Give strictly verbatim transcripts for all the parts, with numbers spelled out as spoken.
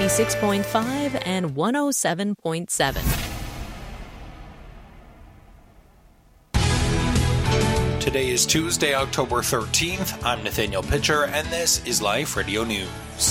ninety-six point five and one oh seven point seven. Today is Tuesday, October thirteenth. I'm Nathaniel Pitcher, and this is Life Radio News.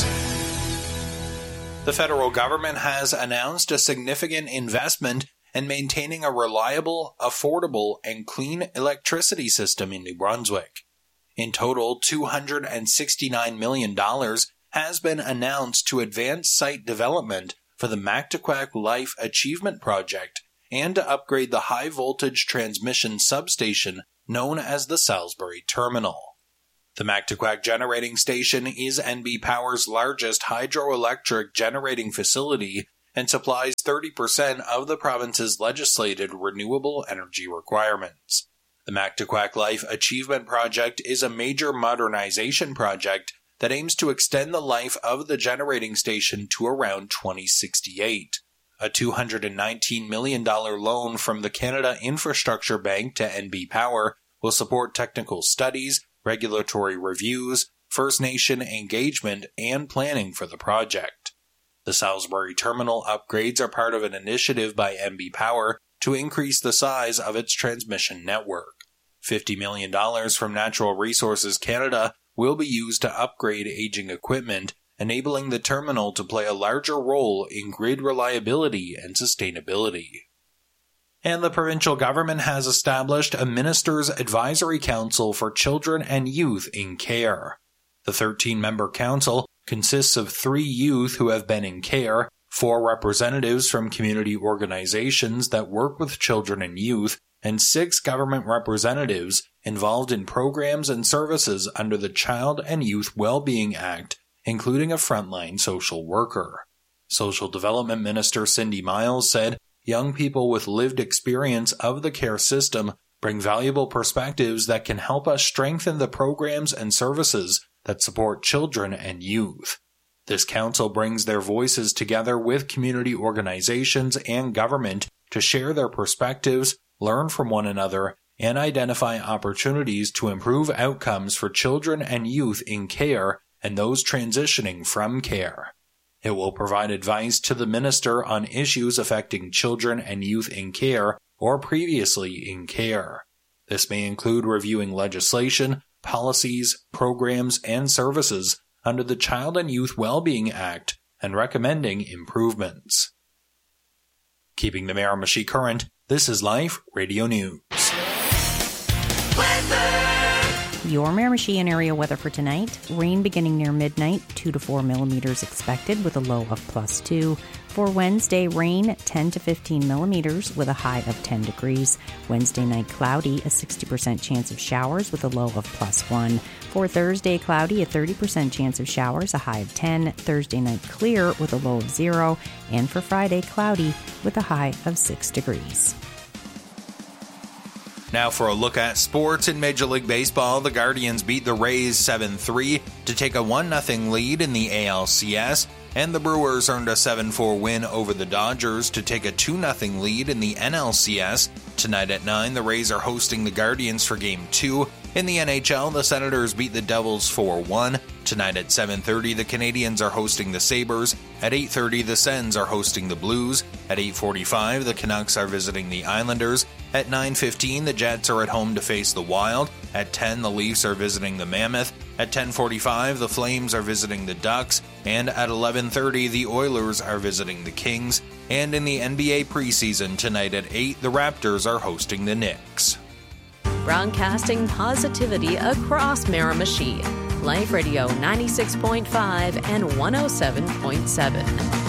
The federal government has announced a significant investment in maintaining a reliable, affordable, and clean electricity system in New Brunswick. In total, two hundred sixty-nine million dollars has been announced to advance site development for the Mactaquac Life Achievement Project and to upgrade the high-voltage transmission substation known as the Salisbury Terminal. The Mactaquac Generating Station is N B Power's largest hydroelectric generating facility and supplies thirty percent of the province's legislated renewable energy requirements. The Mactaquac Life Achievement Project is a major modernization project that aims to extend the life of the generating station to around twenty sixty-eight. A two hundred nineteen million dollars loan from the Canada Infrastructure Bank to N B Power will support technical studies, regulatory reviews, First Nation engagement, and planning for the project. The Salisbury Terminal upgrades are part of an initiative by N B Power to increase the size of its transmission network. fifty million dollars from Natural Resources Canada will be used to upgrade aging equipment, enabling the terminal to play a larger role in grid reliability and sustainability. And the provincial government has established a Ministers' Advisory Council for Children and Youth in Care. The thirteen-member council consists of three youth who have been in care, four representatives from community organizations that work with children and youth, and six government representatives involved in programs and services under the Child and Youth Wellbeing Act, including a frontline social worker. Social Development Minister Cindy Miles said, "Young people with lived experience of the care system bring valuable perspectives that can help us strengthen the programs and services that support children and youth." This council brings their voices together with community organizations and government to share their perspectives, learn from one another, and identify opportunities to improve outcomes for children and youth in care and those transitioning from care. It will provide advice to the minister on issues affecting children and youth in care or previously in care. This may include reviewing legislation, policies, programs, and services under the Child and Youth Wellbeing Act and recommending improvements. Keeping the Miramichi current, this is Life Radio News. Your Miramichi and area weather for tonight. Rain beginning near midnight, two to four millimeters expected with a low of plus two. For Wednesday, rain ten to fifteen millimeters with a high of ten degrees. Wednesday night, cloudy, a sixty percent chance of showers with a low of plus one. For Thursday, cloudy, a thirty percent chance of showers, a high of ten. Thursday night, clear with a low of zero. And for Friday, cloudy with a high of six degrees. Now for a look at sports in Major League Baseball, the Guardians beat the Rays seven three to take a one nothing lead in the A L C S, and the Brewers earned a seven four win over the Dodgers to take a two nothing lead in the N L C S. Tonight at nine, the Rays are hosting the Guardians for Game two. In the N H L, the Senators beat the Devils four one. Tonight at seven thirty, the Canadiens are hosting the Sabres. At eight thirty, the Sens are hosting the Blues. At eight forty-five, the Canucks are visiting the Islanders. At nine fifteen, the Jets are at home to face the Wild. At ten, the Leafs are visiting the Mammoth. At ten forty-five, the Flames are visiting the Ducks. And at eleven thirty, the Oilers are visiting the Kings. And in the N B A preseason tonight at eight, the Raptors are hosting the Knicks. Broadcasting positivity across Miramichi. Life Radio ninety-six point five and one oh seven point seven.